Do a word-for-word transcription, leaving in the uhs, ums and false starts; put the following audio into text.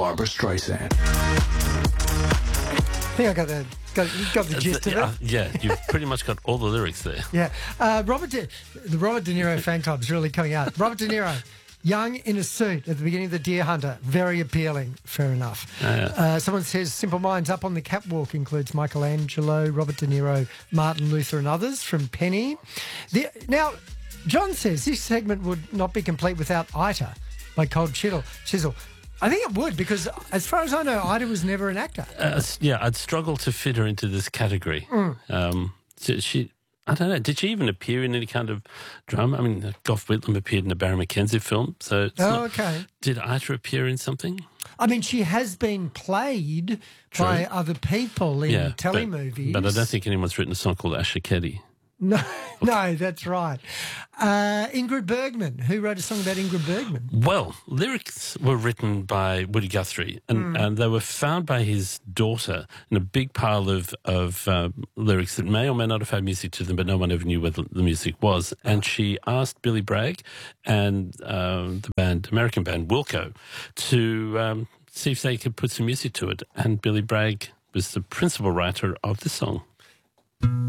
Barbara Streisand. I think I got the got, got the gist of it. Uh, yeah, you've pretty much got all the lyrics there. Yeah, uh, Robert De, the Robert De Niro fan club is really coming out. Robert De Niro, young in a suit at the beginning of The Deer Hunter, very appealing. Fair enough. Uh, yeah. uh, someone says Simple Minds up on the catwalk includes Michelangelo, Robert De Niro, Martin Luther, and others from Penny. The, now, John says this segment would not be complete without Ita by Cold Chisel. Chisel. I think it would, because as far as I know, Ida was never an actor. Uh, yeah, I'd struggle to fit her into this category. Mm. Um, she, she, I don't know, did she even appear in any kind of drama? I mean, Gough Whitlam appeared in a Barry McKenzie film. So it's oh, not, okay. Did Ita appear in something? I mean, she has been played True. by other people in yeah, telemovies. But, but I don't think anyone's written a song called Asher Keddy. No, no, that's right. Uh, Ingrid Bergman. Who wrote a song about Ingrid Bergman? Well, lyrics were written by Woody Guthrie, and, Mm. and they were found by his daughter in a big pile of, of uh, lyrics that may or may not have had music to them, but no one ever knew what the, the music was. And she asked Billy Bragg and um, the band, American band Wilco, to um, see if they could put some music to it. And Billy Bragg was the principal writer of the song.